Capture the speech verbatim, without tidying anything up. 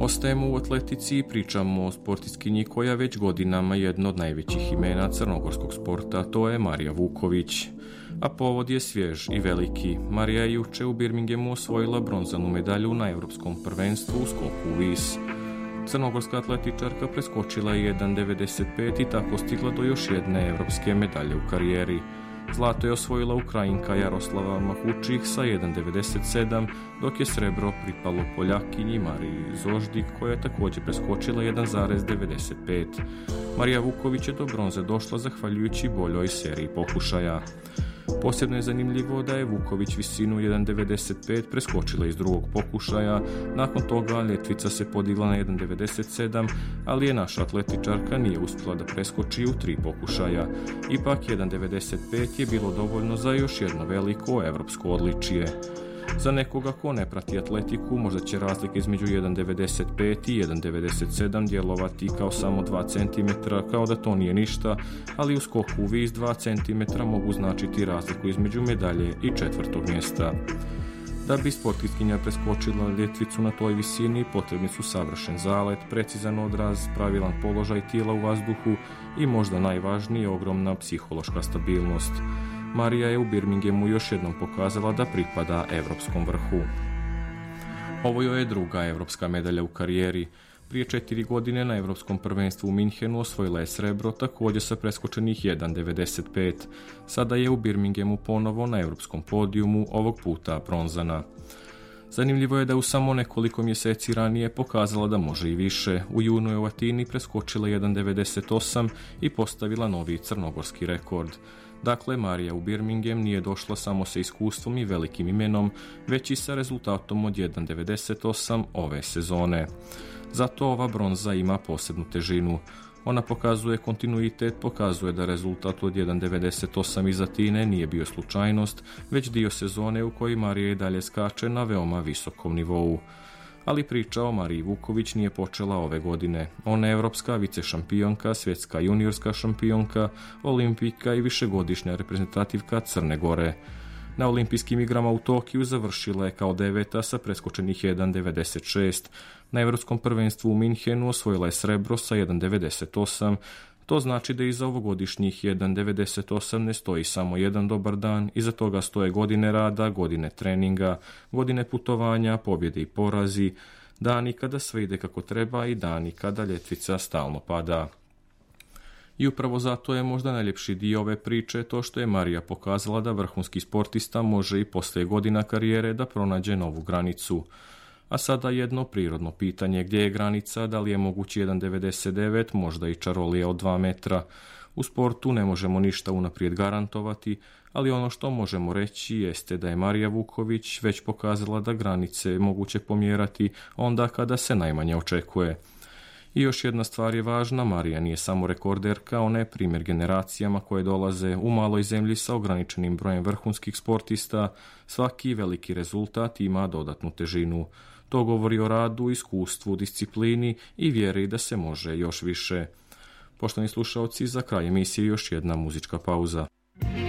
Ostajemo u atletici i pričamo o sportistkinji koja već godinama je jedno od najvećih imena crnogorskog sporta, to je Marija Vuković. A povod je svjež i veliki. Marija je juče u Birminghamu osvojila bronzanu medalju na Europskom prvenstvu u skoku u vis. Crnogorska atletičarka preskočila je jedan devedeset pet i tako stigla do još jedne europske medalje u karijeri. Zlato je osvojila Ukrajinka Jaroslava Mahučih sa jedan devedeset sedam, dok je srebro pripalo Poljakinji Mariji Zoždik koja je također preskočila jedan devedeset pet. Marija Vuković je do bronze došla zahvaljujući boljoj seriji pokušaja. Posebno je zanimljivo da je Vuković visinu jedan devedeset pet preskočila iz drugog pokušaja, nakon toga ljetvica se podigla na jedan devedeset sedam, ali je naša atletičarka nije uspjela da preskoči u tri pokušaja. Ipak jedan devedeset pet je bilo dovoljno za još jedno veliko evropsko odličje. Za nekoga ko ne prati atletiku, možda će razlika između jedan devedeset pet i jedan devedeset sedam djelovati kao samo dva centimetra, kao da to nije ništa, ali u skoku u vis dva centimetra mogu značiti razliku između medalje i četvrtog mjesta. Da bi sportistkinja preskočila ljetvicu na toj visini, potrebni su savršen zalet, precizan odraz, pravilan položaj tijela u vazduhu i možda najvažnije ogromna psihološka stabilnost. Marija je u Birminghamu još jednom pokazala da pripada evropskom vrhu. Ovo joj je druga evropska medalja u karijeri. Prije četiri godine na Evropskom prvenstvu u Minhenu osvojila je srebro, također sa preskočenih jedan devedeset pet. Sada je u Birminghamu ponovo na evropskom podijumu, ovog puta bronzana. Zanimljivo je da u samo nekoliko mjeseci ranije pokazala da može i više. U junu je u Atini preskočila jedan devedeset osam i postavila novi crnogorski rekord. Dakle, Marija u Birmingham nije došla samo sa iskustvom i velikim imenom, već i sa rezultatom od jedan devedeset osam ove sezone. Zato ova bronza ima posebnu težinu. Ona pokazuje kontinuitet, pokazuje da rezultat od jedan devedeset osam iz Atine nije bio slučajnost, već dio sezone u kojoj Marija i dalje skače na veoma visokom nivou. Ali priča o Mariji Vuković nije počela ove godine. Ona je evropska vicešampionka, svjetska juniorska šampionka, olimpijka i višegodišnja reprezentativka Crne Gore. Na olimpijskim igrama u Tokiju završila je kao deveta sa preskočenih jedan devedeset šest. Na Evropskom prvenstvu u Minhenu osvojila je srebro sa jedan devedeset osam. To znači da iza ovogodišnjih jedan devedeset osam ne stoji samo jedan dobar dan, iza toga stoje godine rada, godine treninga, godine putovanja, pobjede i porazi, dani kada sve ide kako treba i dani kada ljetvica stalno pada. I upravo zato je možda najljepši dio ove priče to što je Marija pokazala da vrhunski sportista može i poslije godina karijere da pronađe novu granicu. A sada jedno prirodno pitanje, gdje je granica, da li je mogući jedan devedeset devet, možda i čarolija od dva metra. U sportu ne možemo ništa unaprijed garantovati, ali ono što možemo reći jeste da je Marija Vuković već pokazala da granice je moguće pomjerati onda kada se najmanje očekuje. I još jedna stvar je važna, Marija nije samo rekorderka, ona je primjer generacijama koje dolaze u maloj zemlji sa ograničenim brojem vrhunskih sportista. Svaki veliki rezultat ima dodatnu težinu. To govori o radu, iskustvu, disciplini i vjeri da se može još više. Poštovani slušaoci, za kraj emisije još jedna muzička pauza.